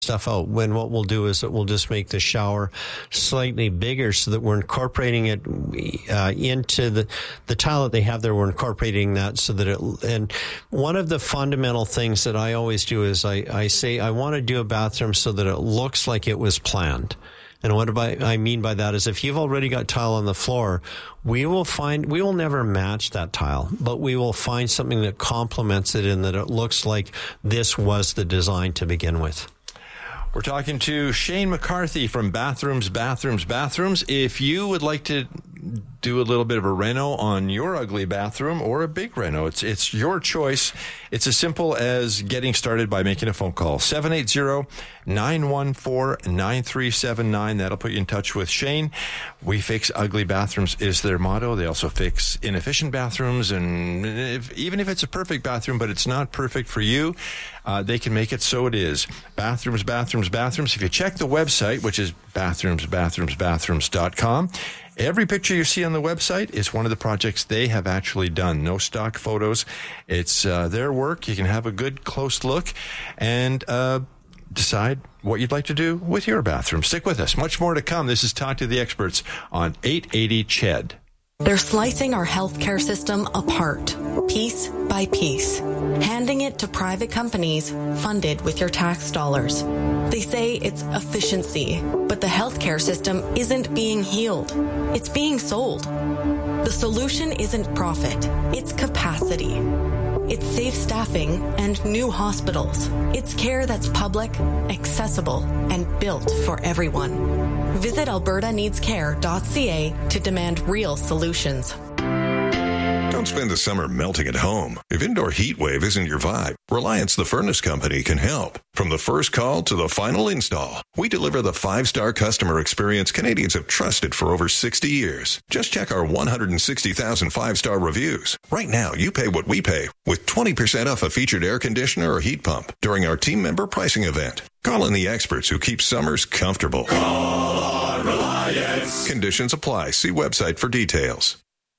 stuff out. When what we'll do is that we'll just make the shower slightly bigger so that we're incorporating it into the tile that they have there. We're incorporating that so that and one of the fundamental things that I always do is I say I want to do a bathroom so that it looks like it was planned. And what I mean by that is if you've already got tile on the floor, we will never match that tile, but we will find something that complements it and that it looks like this was the design to begin with. We're talking to Shane McCarthy from Bathrooms. If you would like to do a little bit of a reno on your ugly bathroom or a big reno, it's your choice. It's as simple as getting started by making a phone call. 780-914-9379. That'll put you in touch with Shane. We fix ugly bathrooms is their motto. They also fix inefficient bathrooms, and even if it's a perfect bathroom, but it's not perfect for you, they can make it so it is. Bathrooms. If you check the website, which is bathrooms.com, every picture you see on the website is one of the projects they have actually done. No stock photos. It's their work. You can have a good close look and decide what you'd like to do with your bathroom. Stick with us. Much more to come. This is Talk to the Experts on 880 CHED. They're slicing our healthcare system apart, piece by piece, handing it to private companies funded with your tax dollars. They say it's efficiency, but the healthcare system isn't being healed. It's being sold. The solution isn't profit, it's capacity. It's safe staffing and new hospitals. It's care that's public, accessible, and built for everyone. Visit albertaneedscare.ca to demand real solutions. Don't spend the summer melting at home. If indoor heat wave isn't your vibe, Reliance the Furnace Company can help. From the first call to the final install, we deliver the 5-star customer experience Canadians have trusted for over 60 years. Just check our 160,000 5-star reviews. Right now, you pay what we pay with 20% off a featured air conditioner or heat pump during our team member pricing event. Call in the experts who keep summers comfortable. Call on Reliance. Conditions apply. See website for details.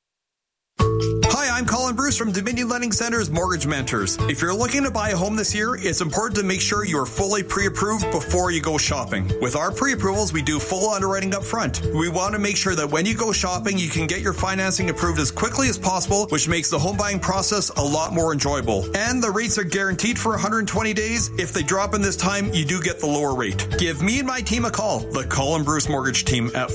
Hi, I'm Colin Bruce from Dominion Lending Center's Mortgage Mentors. If you're looking to buy a home this year, it's important to make sure you're fully pre-approved before you go shopping. With our pre-approvals, we do full underwriting up front. We want to make sure that when you go shopping, you can get your financing approved as quickly as possible, which makes the home buying process a lot more enjoyable. And the rates are guaranteed for 120 days. If they drop in this time, you do get the lower rate. Give me and my team a call, the Colin Bruce Mortgage Team, at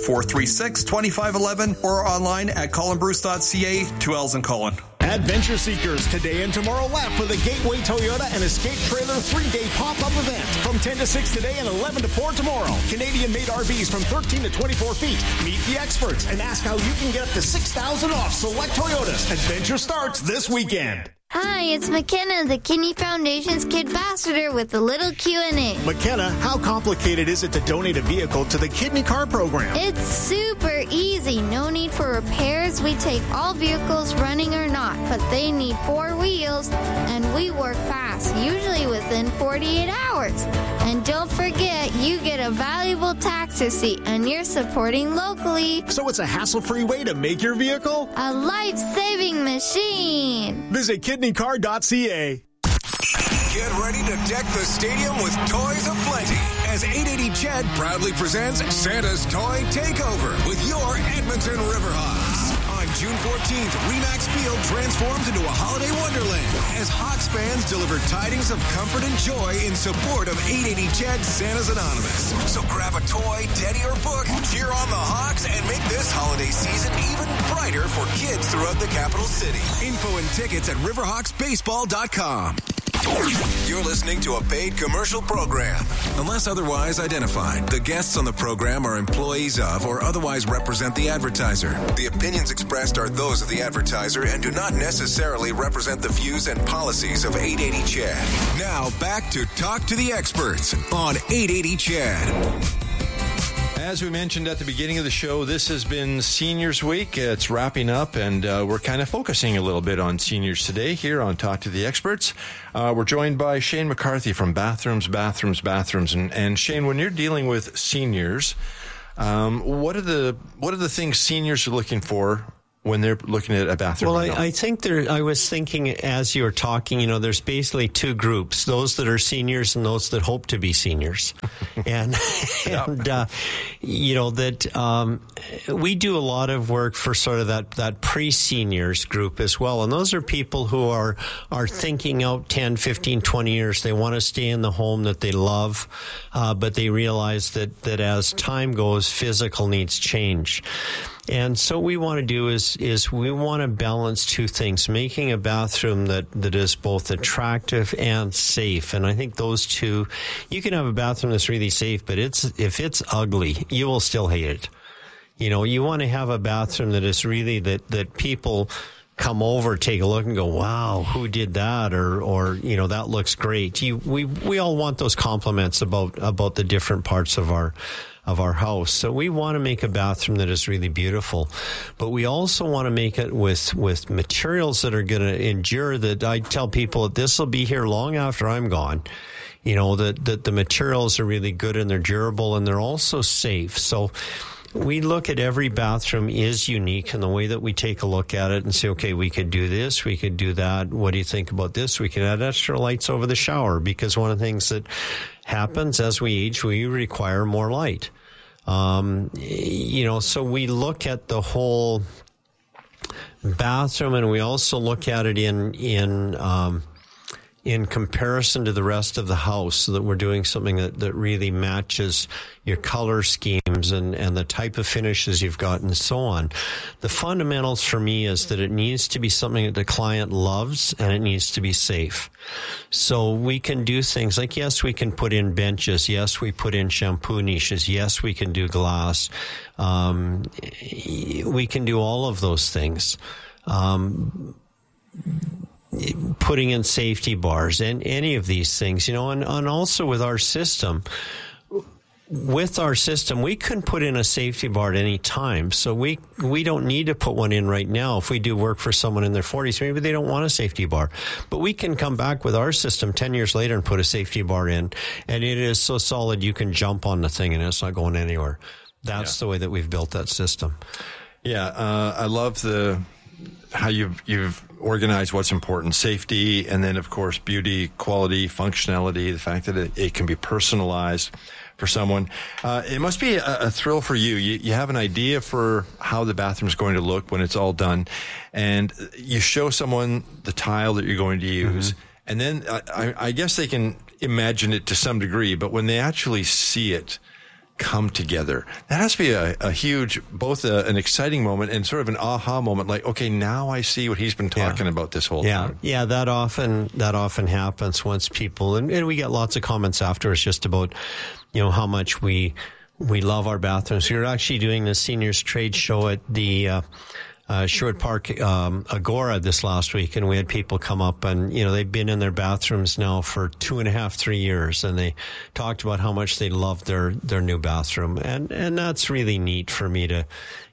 436-2511 or online at colinbruce.ca. 2 L's in Colin. Adventure seekers, today and tomorrow lap for the Gateway Toyota and Escape Trailer 3-day pop-up event from 10 to 6 today and 11 to 4 tomorrow. Canadian-made RVs from 13 to 24 feet. Meet the experts and ask how you can get up to $6,000 off select Toyotas. Adventure starts this weekend. Hi, it's McKenna, the Kidney Foundation's Kid Ambassador with a little Q&A. McKenna, how complicated is it to donate a vehicle to the Kidney Car Program? It's super easy. No need for repairs. We take all vehicles, running or not, but they need 4 wheels, and we work fast, usually within 48 hours. And don't forget, you get a valuable tax receipt, and you're supporting locally. So it's a hassle-free way to make your vehicle a life-saving machine. Visit kidneycar.ca. Get ready to deck the stadium with toys aplenty as 880 CHED proudly presents Santa's Toy Takeover with your Edmonton Riverhawks. On June 14th, Remax Field transforms into a holiday wonderland as Hawks fans deliver tidings of comfort and joy in support of 880 CHED Santa's Anonymous. So grab a toy, teddy, or book, cheer on the Hawks, and make this holiday season even brighter for kids throughout the capital city. Info and tickets at riverhawksbaseball.com. You're listening to a paid commercial program. Unless otherwise identified, the guests on the program are employees of or otherwise represent the advertiser. The opinions expressed are those of the advertiser and do not necessarily represent the views and policies of 880 CHED. Now back to Talk to the Experts on 880 CHED. As we mentioned at the beginning of the show, this has been Seniors Week. It's wrapping up, and we're kind of focusing a little bit on seniors today here on Talk to the Experts. We're joined by Shane McCarthy from Bathrooms. And Shane, when you're dealing with seniors, what are the things seniors are looking for when they're looking at a bathroom? Well, I think I was thinking as you were talking, there's basically two groups, those that are seniors and those that hope to be seniors. And we do a lot of work for sort of that pre-seniors group as well. And those are people who are thinking out 10, 15, 20 years. They want to stay in the home that they love, but they realize that as time goes, physical needs change. And so what we want to do is we want to balance two things, making a bathroom that is both attractive and safe. And I think those two, you can have a bathroom that's really safe, but if it's ugly, you will still hate it. You want to have a bathroom that is really that people come over, take a look and go, wow, who did that? Or that looks great. We all want those compliments about the different parts of our house. So we want to make a bathroom that is really beautiful, but we also want to make it with materials that are going to endure, that I tell people that this will be here long after I'm gone. That the materials are really good and they're durable and they're also safe. So we look at every bathroom is unique in the way that we take a look at it and say, okay, we could do this, we could do that. What do you think about this? We can add extra lights over the shower, because one of the things that happens as we age, we require more light. So we look at the whole bathroom, and we also look at it in comparison to the rest of the house, so that we're doing something that really matches your color schemes and the type of finishes you've got and so on. The fundamentals for me is that it needs to be something that the client loves, and it needs to be safe. So we can do things like, yes, we can put in benches. Yes, we put in shampoo niches. Yes, we can do glass. We can do all of those things. Putting in safety bars and any of these things, and also with our system, we can put in a safety bar at any time. So we don't need to put one in right now. If we do work for someone in their 40s, maybe they don't want a safety bar, but we can come back with our system 10 years later and put a safety bar in, and it is so solid you can jump on the thing and it's not going anywhere. That's the way that we've built that system. Yeah, I love how you've organized what's important: safety, and then of course beauty, quality, functionality, the fact that it can be personalized for someone. It must be a thrill for you. You have an idea for how the bathroom is going to look when it's all done, and you show someone the tile that you're going to use, and then I guess they can imagine it to some degree, but when they actually see it come together, that has to be a huge, both an exciting moment and sort of an aha moment, like, okay, now I see what he's been talking about this whole time. Yeah, that often happens once people, and we get lots of comments afterwards just about, how much we love our bathrooms. We were actually doing the seniors trade show at the Sherwood Park Agora this last week, and we had people come up, and they've been in their bathrooms now for 2.5, 3 years, and they talked about how much they love their new bathroom, and that's really neat for me to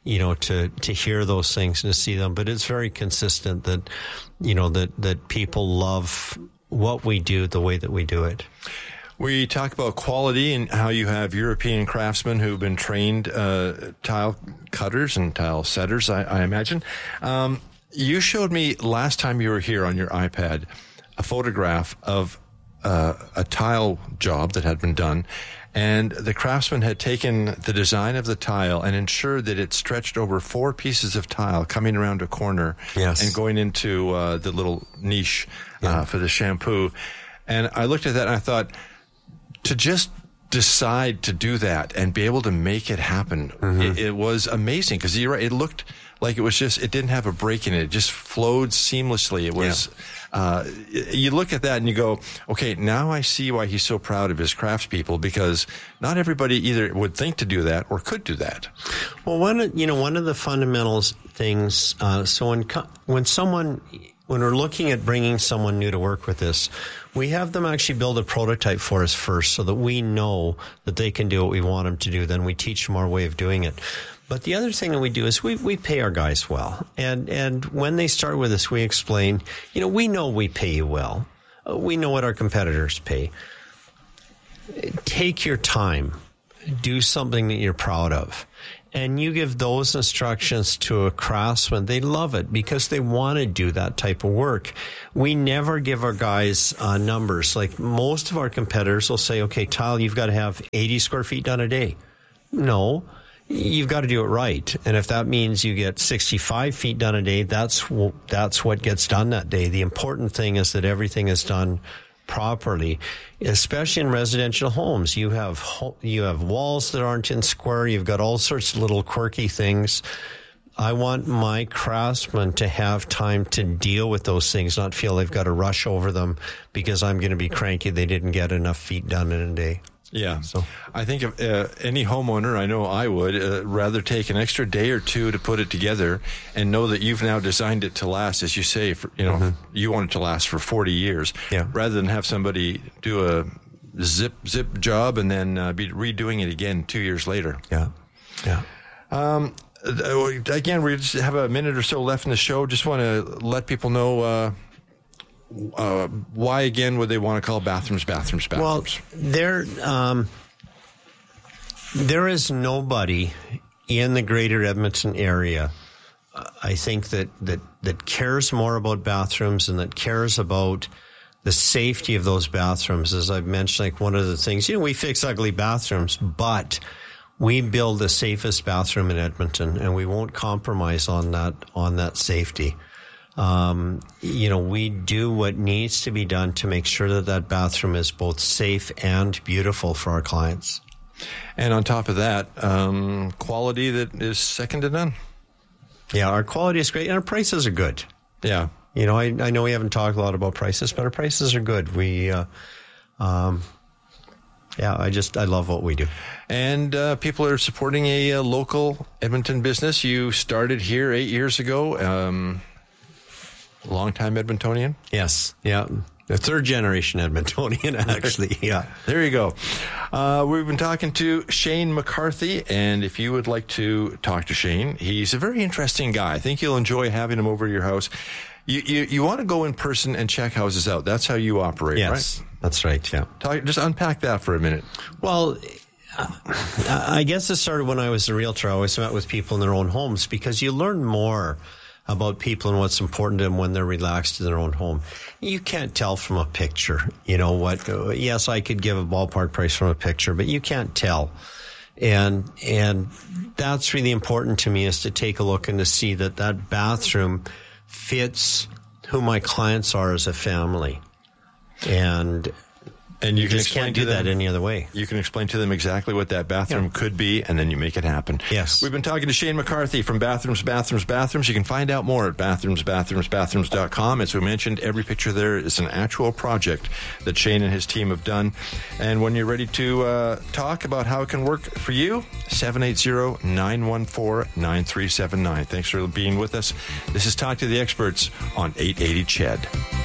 hear those things and to see them. But it's very consistent that that people love what we do, the way that we do it. We talk about quality and how you have European craftsmen who've been trained tile cutters and tile setters, I imagine. You showed me last time you were here on your iPad a photograph of a tile job that had been done, and the craftsman had taken the design of the tile and ensured that it stretched over 4 pieces of tile coming around a corner and going into the little niche for the shampoo. And I looked at that and I thought, to just decide to do that and be able to make it happen, it was amazing, because you're right, it looked like it didn't have a break in it. It just flowed seamlessly. It was, you look at that and you go, okay, now I see why he's so proud of his craftspeople, because not everybody either would think to do that or could do that. Well, one of the fundamental things, so when we're looking at bringing someone new to work with us, we have them actually build a prototype for us first, so that we know that they can do what we want them to do. Then we teach them our way of doing it. But the other thing that we do is we pay our guys well. And when they start with us, we explain, we know we pay you well. We know what our competitors pay. Take your time. Do something that you're proud of. and you give those instructions to a craftsman, they love it because they want to do that type of work. We never give our guys numbers. Like most of our competitors will say, okay, tile, you've got to have 80 square feet done a day. No, you've got to do it right. And if that means you get 65 feet done a day, that's what gets done that day. The important thing is that everything is done properly, especially in residential homes. You have walls that aren't in square. You've got all sorts of little quirky things. I want my craftsmen to have time to deal with those things, not feel they've got to rush over them because I'm going to be cranky they didn't get enough feet done in a day. Yeah. So I think if any homeowner, I know I would, rather take an extra day or two to put it together and know that you've now designed it to last, as you say, for, you want it to last for 40 years, rather than have somebody do a zip job and then be redoing it again 2 years later. Yeah. Yeah. Again, we just have a minute or so left in the show. Just want to let people know why again would they want to call bathrooms? Well, there is nobody in the greater Edmonton area, I think, that cares more about bathrooms and that cares about the safety of those bathrooms. As I've mentioned, like one of the things, we fix ugly bathrooms, but we build the safest bathroom in Edmonton, and we won't compromise on that safety. We do what needs to be done to make sure that bathroom is both safe and beautiful for our clients. And on top of that, quality that is second to none. Yeah, our quality is great, and our prices are good. Yeah. I know we haven't talked a lot about prices, but our prices are good. We, I love what we do. And people are supporting a local Edmonton business. You started here 8 years ago. Long-time Edmontonian? Yes. Yeah. The third generation Edmontonian, actually. Yeah. There you go. We've been talking to Shane McCarthy, and if you would like to talk to Shane, he's a very interesting guy. I think you'll enjoy having him over to your house. You want to go in person and check houses out. That's how you operate, right? Yes, that's right, yeah. Just unpack that for a minute. Well, I guess it started when I was a realtor. I always met with people in their own homes because you learn more about people and what's important to them when they're relaxed in their own home. You can't tell from a picture, yes, I could give a ballpark price from a picture, but you can't tell. And that's really important to me, is to take a look and to see that bathroom fits who my clients are as a family. And you just can't do that any other way. You can explain to them exactly what that bathroom could be, and then you make it happen. Yes. We've been talking to Shane McCarthy from Bathrooms. You can find out more at bathrooms.com. As we mentioned, every picture there is an actual project that Shane and his team have done. And when you're ready to talk about how it can work for you, 780-914-9379. Thanks for being with us. This is Talk to the Experts on 880 CHED.